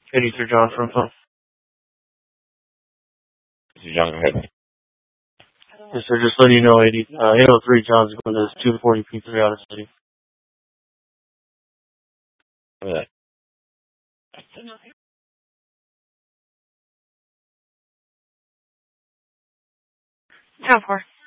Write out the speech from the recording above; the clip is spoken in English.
83 John from phone. This is John. Go ahead. Yes, sir. Just letting you know, 803 John's going to 240 P3 out of city. Look at that. John 4.